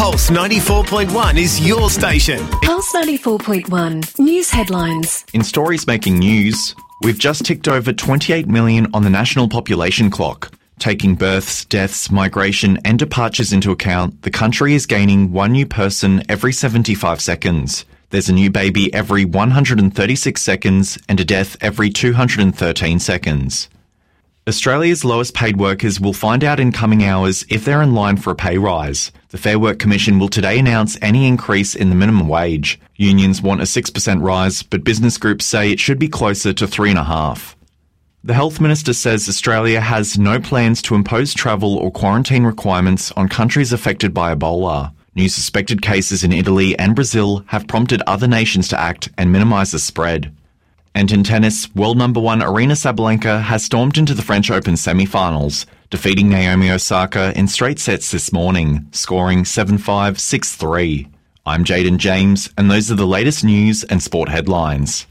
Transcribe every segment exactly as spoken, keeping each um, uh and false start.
Pulse ninety-four point one is your station. Pulse ninety-four point one News headlines. In stories making news, we've just ticked over twenty-eight million on the national population clock. Taking births, deaths, migration and departures into account, the country is gaining one new person every seventy-five seconds. There's a new baby every one hundred thirty-six seconds and a death every two hundred thirteen seconds. Australia's lowest paid workers will find out in coming hours if they're in line for a pay rise. The Fair Work Commission will today announce any increase in the minimum wage. Unions want a six percent rise, but business groups say it should be closer to three point five percent. The Health Minister says Australia has no plans to impose travel or quarantine requirements on countries affected by Ebola. New suspected cases in Italy and Brazil have prompted other nations to act and minimise the spread. And in tennis, world number one Aryna Sabalenka has stormed into the French Open semi-finals, defeating Naomi Osaka in straight sets this morning, scoring seven five, six three. I'm Jaden James, and those are the latest news and sport headlines.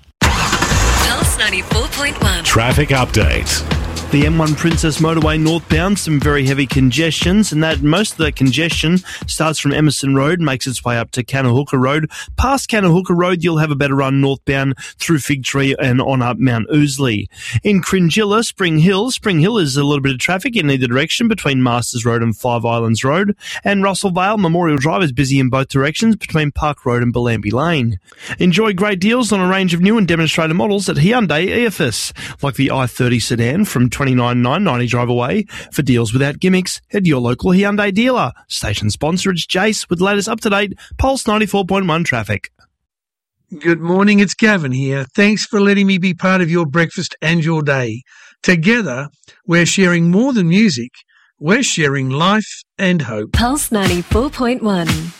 Pulse ninety-four point one. Traffic update. The M one Princess Motorway northbound, some very heavy congestions, and that most of that congestion starts from Emerson Road, makes its way up to Cannahooka Road. Past Cannahooka Road, you'll have a better run northbound through Fig Tree and on up Mount Ousley. In Cringilla, Spring Hill, Spring Hill is a little bit of traffic in either direction between Masters Road and Five Islands Road. And Russell Vale Memorial Drive is busy in both directions between Park Road and Bellambi Lane. Enjoy great deals on a range of new and demonstrator models at Hyundai E F S, like the i thirty sedan from twenty-nine thousand nine hundred ninety drive away. For deals without gimmicks, head to your local Hyundai dealer. Station sponsor, it's Jace with the latest up-to-date Pulse ninety-four point one traffic. Good morning, it's Gavin here. Thanks for letting me be part of your breakfast and your day. Together, we're sharing more than music. We're sharing life and hope. Pulse ninety-four point one.